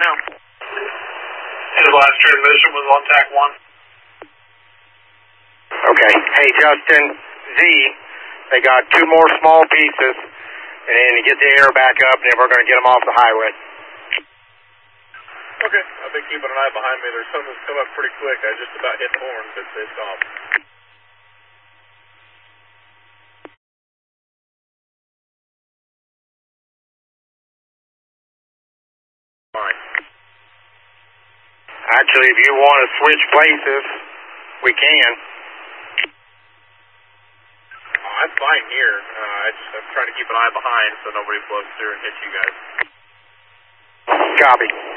now. His last transmission was on TAC 1. Okay. Hey, Justin, Z, they got 2 more small pieces, and then you get the air back up, and then we're going to get them off the highway. Okay, I've been keeping an eye behind me. There's some that's come up pretty quick. I just about hit the horn, but they stopped. Fine. Actually, if you want to switch places, we can. Oh, I'm fine here. I'm trying to keep an eye behind so nobody blows through and hits you guys. Copy.